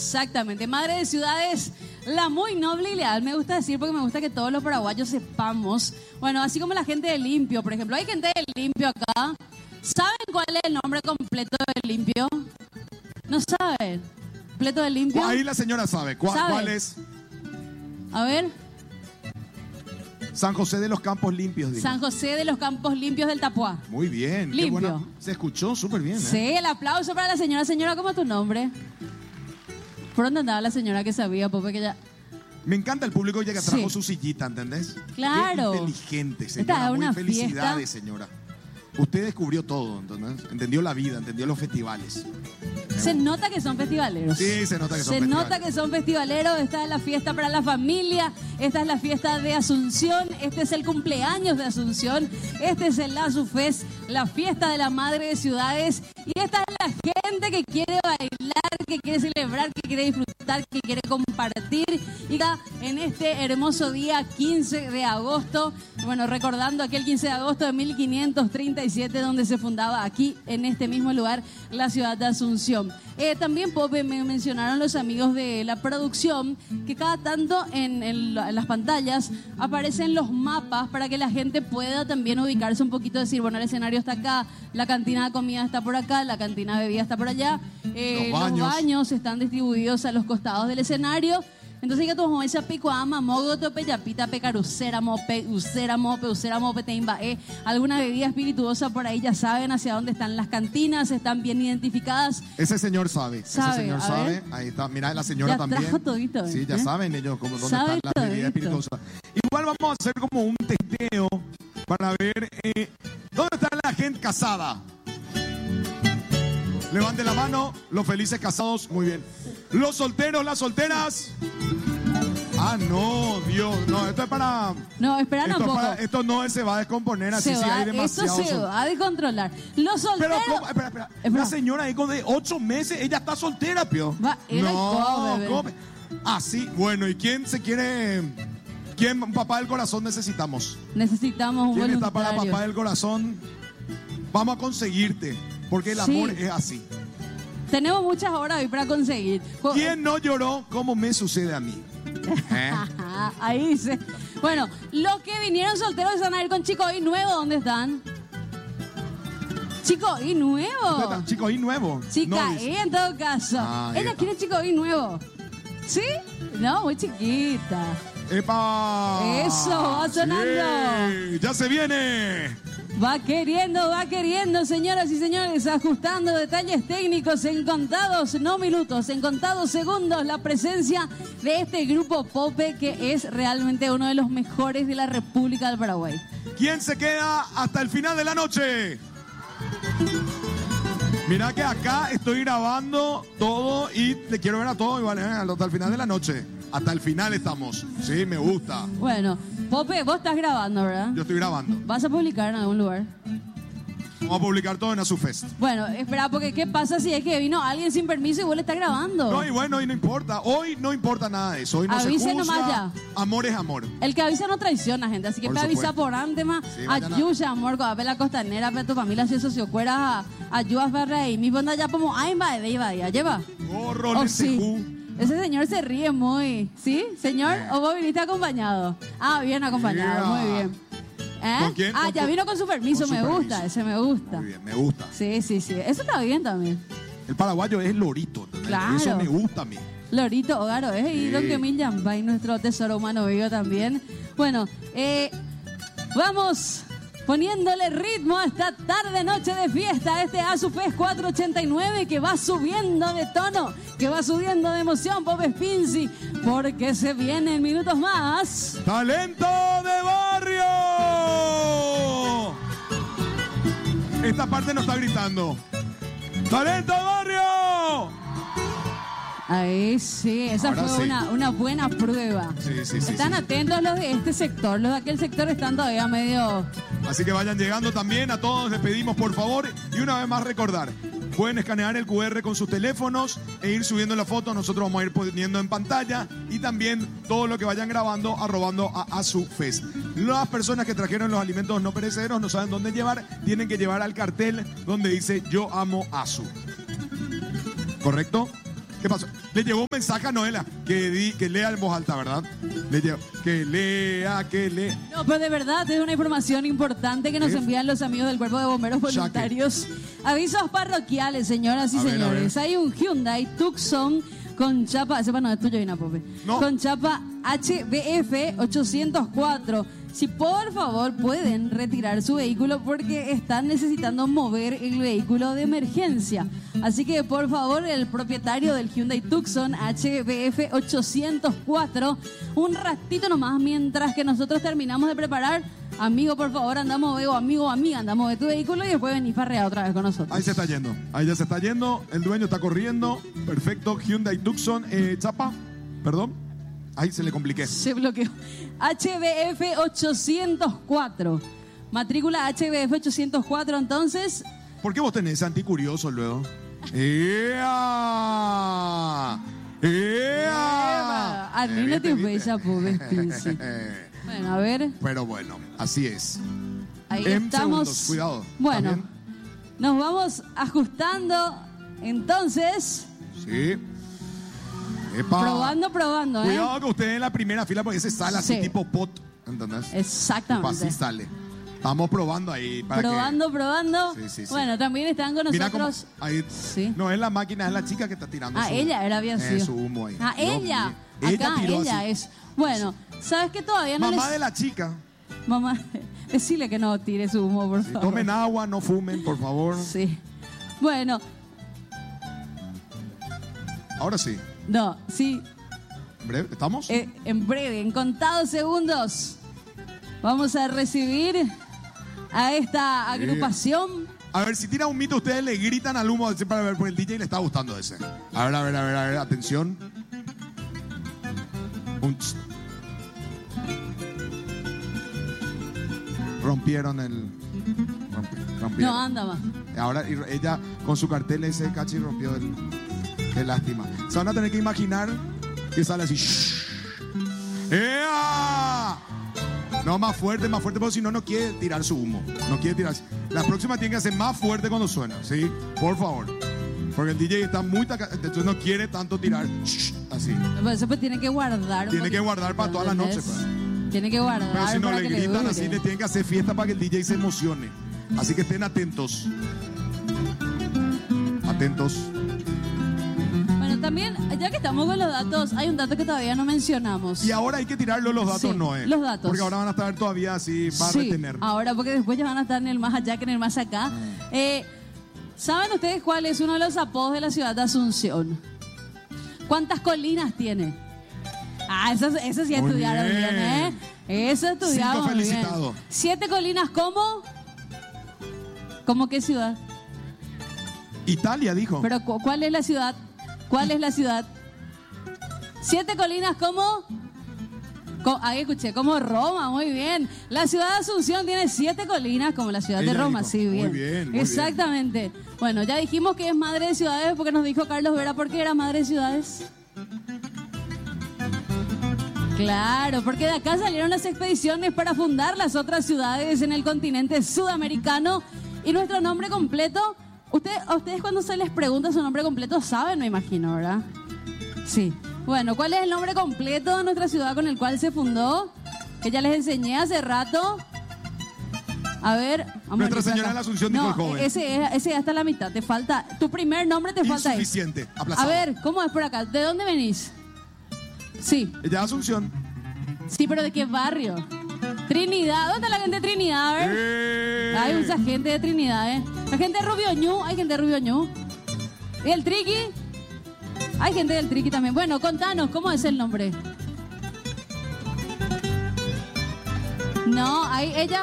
Exactamente. Madre de Ciudades, la muy noble y leal. Me gusta decir porque me gusta que todos los paraguayos sepamos. Bueno, así como la gente de Limpio, por ejemplo. Hay gente de Limpio acá. ¿Saben cuál es el nombre completo de Limpio? ¿No saben? ¿Completo de Limpio? Ahí la señora sabe. ¿Cuál es? A ver. San José de los Campos Limpios. Digo. San José de los Campos Limpios del Tapuá. Muy bien. Limpio. Qué buena. Se escuchó súper bien. Sí, el aplauso para la señora. Señora, ¿cómo es tu nombre? ¿Por dónde andaba la señora que sabía, Pope, que ya... Me encanta el público ya que trajo su sillita, ¿entendés? Claro. Qué inteligente, señora. Esta es una muy felicidades, fiesta. señora. Usted descubrió todo, ¿entendés? Entendió la vida, entendió los festivales. Se nota que son festivaleros. Sí, se nota que son festivaleros. Se nota que son festivaleros. Esta es la fiesta para la familia. Esta es la fiesta de Asunción. Este es el cumpleaños de Asunción. Este es el ASUFES, la fiesta de la Madre de Ciudades. Y esta es la gente que quiere bailar, que quiere celebrar, que quiere disfrutar, que quiere compartir. Y acá, en este hermoso día 15 de agosto, bueno, recordando aquel 15 de agosto de 1537, donde se fundaba aquí, en este mismo lugar, la ciudad de Asunción. También, Pope, me mencionaron los amigos de la producción que cada tanto en las pantallas aparecen los mapas para que la gente pueda también ubicarse un poquito, decir, bueno, el escenario está acá, la cantina de comida está por acá, la cantina de bebida está por allá, los baños están distribuidos a los costados del escenario. Entonces, que todos esa pico ama, mogo, tope, yapita, pecarucera, mope, usera, mope, teimba, alguna bebida espirituosa por ahí, ya saben hacia dónde están las cantinas, están bien identificadas. Ese señor sabe. Ese señor sabe. Ahí está, mira, la señora ya también. Trajo todito, sí, ya saben ellos dónde están las bebidas espirituosas. Igual vamos a hacer como un testeo para ver dónde está la gente casada. Levante la mano, los felices casados, muy bien. Los solteros, las solteras. Ah, no, Dios, no, esto es para... No, espera un poco. Esto no se va a descomponer así, si hay demasiado... Esto se va a descontrolar. Los solteros... Pero, ¿cómo? Espera. La señora ahí de 8 meses, ella está soltera, pio. ¿Cómo? Así, bueno, ¿y quién se quiere...? ¿Quién, papá del corazón, necesitamos? Necesitamos un ¿Quién voluntario? está para papá del corazón? Vamos a conseguirte, porque el amor es así. Tenemos muchas horas hoy para conseguir. ¿Quién no lloró como me sucede a mí? Ahí dice. Bueno, los que vinieron solteros se van a ir con Chico y Nuevo, ¿dónde están? Chico y Nuevo. Chico y Nuevo. Chica no, en todo caso. Ella quiere Chico y Nuevo. ¿Sí? No, muy chiquita. ¡Epa! Eso, va sonando. Sí, ya se viene. Va queriendo, señoras y señores, ajustando detalles técnicos en contados, no minutos, en contados segundos, la presencia de este grupo Pope que es realmente uno de los mejores de la República del Paraguay. ¿Quién se queda hasta el final de la noche? Mira que acá estoy grabando todo y te quiero ver a todos igual, hasta el final de la noche. Hasta el final estamos. Sí, me gusta. Bueno, Pope, vos estás grabando, ¿verdad? Yo estoy grabando. ¿Vas a publicar en algún lugar? Vamos a publicar todo en ASUFEST. Bueno, espera, porque ¿qué pasa si es que vino alguien sin permiso y vos le estás grabando? No, y bueno, y no importa. Hoy no importa nada de eso. Hoy no avise se juzga. Nomás ya. Amor es amor. El que avisa no traiciona, gente. Así que te avisa por antes más. Sí, ayuda, amor, con la costanera, pero tu familia si eso se ocurra, ayudas para ahí. Mi banda ya como, ay, va, lleva. Gorro, sí. Ese señor se ríe muy. ¿Sí, señor? ¿O vos viniste acompañado? Ah, bien acompañado, muy bien. ¿Con quién? Ah, ya vino con su permiso, con su gusta, ese me gusta. Muy bien, me gusta. Sí. Eso está bien también. El paraguayo es lorito, ¿entendés? Claro. Eso me gusta a mí. Lorito, Ogaro, es y don Kemil Yambay, nuestro tesoro humano vivo también. Bueno, vamos poniéndole ritmo a esta tarde, noche de fiesta, este ASUFES 489 que va subiendo de tono, que va subiendo de emoción, Pope Spinzi, porque se vienen minutos más. ¡Talento de barrio! Esta parte no está gritando. ¡Talento de barrio! Ahí sí, esa ahora fue sí. Una buena prueba. Sí. Están atentos los de este sector, los de aquel sector están todavía medio... Así que vayan llegando también, a todos les pedimos por favor, y una vez más recordar, pueden escanear el QR con sus teléfonos e ir subiendo la foto, nosotros vamos a ir poniendo en pantalla, y también todo lo que vayan grabando, arrobando a ASUFES. Las personas que trajeron los alimentos no perecederos no saben dónde llevar, tienen que llevar al cartel donde dice Yo amo ASU. ¿Correcto? ¿Qué pasó? Le llegó un mensaje a Noela que lea en voz alta, ¿verdad? Le llegó, que lea. No, pero de verdad es una información importante que nos envían los amigos del Cuerpo de Bomberos Voluntarios. Avisos parroquiales, señoras y señores. Hay un Hyundai Tucson con chapa, sepa no es tuyo, Inapope. No. Con chapa HBF 804. Si por favor pueden retirar su vehículo porque están necesitando mover el vehículo de emergencia. Así que por favor el propietario del Hyundai Tucson HBF 804, un ratito nomás mientras que nosotros terminamos de preparar. Amigo, por favor, andamos o amigo, amiga, andamos de tu vehículo y después venís farrear otra vez con nosotros. Ahí se está yendo, ahí ya se está yendo, el dueño está corriendo, perfecto, Hyundai Tucson, chapa, perdón, ahí se le compliqué. Se bloqueó. HBF 804, matrícula HBF 804, entonces. ¿Por qué vos tenés anticurioso luego? ¡Ea! ¡Ea! A mí no te fecha, pobre. Bueno, a ver. Pero bueno, así es. Ahí estamos. Segundos. Cuidado. Bueno, ¿también? Nos vamos ajustando. Entonces. Sí. Epa. Probando, Cuidado que usted en la primera fila porque ese sale así tipo pot. ¿Entendés? Exactamente. Así sale. Estamos probando ahí. Probando. Sí. Bueno, también están con nosotros. Mira cómo ahí. Sí. No es la máquina, es la chica que está tirando. Ella era bien sido. Su humo ahí. Ella. Ella acá, tiró ella así. es. Bueno, ¿sabes qué? Todavía no Mamá de la chica. Mamá, decirle que no tire su humo, por favor. Tomen agua, no fumen, por favor. Sí. Bueno. Ahora sí. No, sí. ¿En breve? ¿Estamos? En breve, en contados segundos, vamos a recibir a esta agrupación. A ver, si tira un mito, ustedes le gritan al humo para ver, porque el DJ le está gustando ese. A ver, atención. Rompieron el... Rompieron. No, anda más. Ahora ella con su cartel ese cachi rompió el... Qué lástima. Se van a tener que imaginar que sale así. ¡Ea! No, más fuerte, porque si no, no quiere tirar su humo. No quiere tirar. La próxima tiene que ser más fuerte cuando suena, ¿sí? Por favor. Porque el DJ está muy... Entonces no quiere tanto tirar así. Por eso pues tiene que guardar. Tiene que guardar para toda la noche. Pues. Tiene que guardar. Pero si no para le que gritan le así, le tienen que hacer fiesta para que el DJ se emocione. Así que estén atentos. Atentos. Bueno, también, ya que estamos con los datos, hay un dato que todavía no mencionamos. Y ahora hay que tirarlo los datos, sí, ¿no? Los datos. Porque ahora van a estar todavía así para retener. Ahora, porque después ya van a estar en el más allá que en el más acá. ¿Saben ustedes cuál es uno de los apodos de la ciudad de Asunción? ¿Cuántas colinas tiene? Eso sí estudiaron bien, ¿eh? Eso estudiaron bien. 5 felicitados. 7 colinas, ¿cómo? ¿Cómo qué ciudad? Italia, dijo. Pero ¿cuál es la ciudad? ¿Cuál es la ciudad? 7 colinas, ¿cómo? Ahí escuché, como Roma, muy bien. La ciudad de Asunción tiene 7 colinas, como la ciudad de Roma, dijo. sí, bien. Muy bien, muy exactamente. Bien. Bueno, ya dijimos que es madre de ciudades porque nos dijo Carlos Vera, ¿por qué era madre de ciudades? Claro, porque de acá salieron las expediciones para fundar las otras ciudades en el continente sudamericano. Y nuestro nombre completo, a ustedes cuando se les pregunta su nombre completo saben, me imagino, ¿verdad? Sí. Bueno, ¿cuál es el nombre completo de nuestra ciudad con el cual se fundó? Que ya les enseñé hace rato. A ver, vamos Nuestra Señora de la Asunción, dijo el joven. Ese hasta la mitad. Te falta, tu primer nombre te falta ahí. Insuficiente, A aplazado. ver, ¿cómo es por acá? ¿De dónde venís? Sí. Ella Asunción. Sí, pero ¿de qué barrio? Trinidad. ¿Dónde está la gente de Trinidad? A ver. Hay mucha gente de Trinidad, ¿eh? La gente de Rubioñú. Hay gente de Rubioñú. ¿Y el Triqui? Hay gente del Triqui también. Bueno, contanos, ¿cómo es el nombre? No, ahí ella.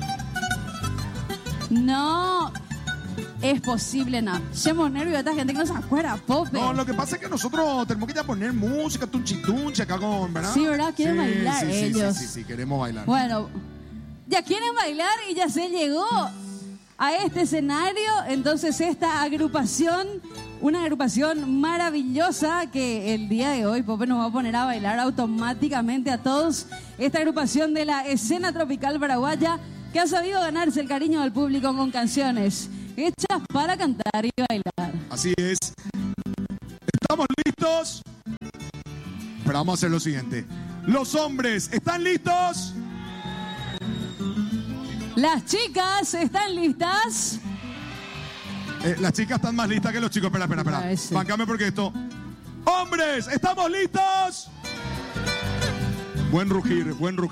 No. Es posible, no. Llevamos nervios a esta gente que no se acuerda, Pope. No, lo que pasa es que nosotros tenemos que ya poner música, tunchi acá con, ¿verdad? Sí, ¿verdad? Quieren bailar ellos. Sí, queremos bailar. Bueno, ya quieren bailar y ya se llegó a este escenario. Entonces esta agrupación, una agrupación maravillosa que el día de hoy Pope nos va a poner a bailar automáticamente a todos. Esta agrupación de la escena tropical paraguaya que ha sabido ganarse el cariño del público con canciones hechas para cantar y bailar. Así es. ¿Estamos listos? listos? Pero vamos a hacer lo siguiente. Los hombres, ¿están listos? Las chicas, ¿están listas? Las chicas están más listas que los chicos. Espera. Sí. Bancame porque esto... ¡Hombres! ¿Estamos listos? Buen rugir.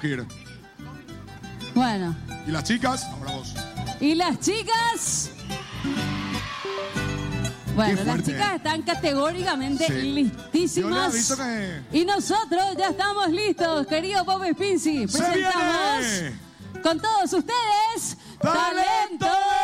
Bueno. ¿Y las chicas? Ahora vos. ¿Y las chicas? Bueno, las fuerte, chicas están categóricamente listísimas. Yo les aviso que... Y nosotros ya estamos listos, querido Pope Spincy. ¡Se Presentamos viene! con todos ustedes... ¡Talento!